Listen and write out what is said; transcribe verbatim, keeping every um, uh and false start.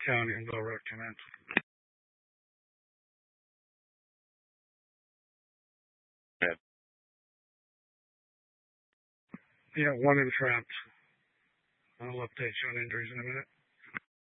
County and Bell Road come in. Yeah. Yeah, one entrapped. I'll update you on injuries in a minute.